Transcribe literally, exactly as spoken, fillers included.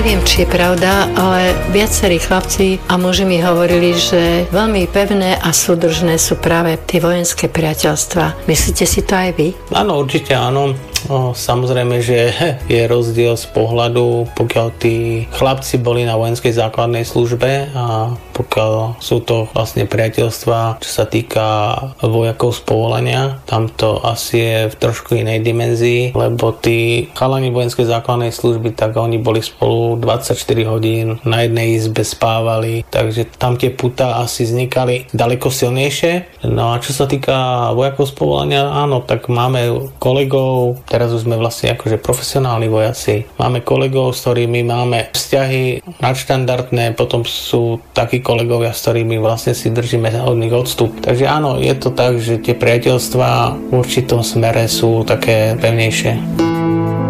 neviem, či je pravda, ale viacerí chlapci a muži mi hovorili, že veľmi pevné a súdržné sú práve tie vojenské priateľstva. Myslíte si to aj vy? Áno, určite áno. O, samozrejme, že je rozdiel z pohľadu, pokiaľ tí chlapci boli na vojenskej základnej službe a pokiaľ sú to vlastne priateľstva, čo sa týka vojakov z povolania, tam to asi je v trošku inej dimenzii, lebo tí chalani vojenskej základnej služby, tak oni boli spolu dvadsaťštyri hodín, na jednej izbe spávali, takže tam tie putá asi vznikali ďaleko silnejšie. No a čo sa týka vojakov z povolania, áno, tak máme kolegov, teraz už sme vlastne akože profesionálni vojaci, máme kolegov, s ktorými máme vzťahy nadštandardné, potom sú takí kolegovia, s ktorými vlastne si držíme od nich odstup. Takže áno, je to tak, že tie priateľstvá v určitom smere sú také pevnejšie.